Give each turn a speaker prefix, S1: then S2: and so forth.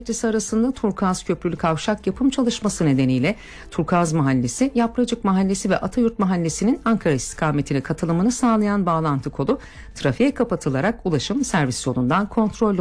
S1: Caddesi arasında Turkuaz Köprülü Kavşak yapım çalışması nedeniyle Turkuaz Mahallesi, Yapracık Mahallesi ve Atayurt Mahallesi'nin Ankara istikametine katılımını sağlayan bağlantı kolu trafiğe kapatılarak ulaşım servis yolundan kontrollü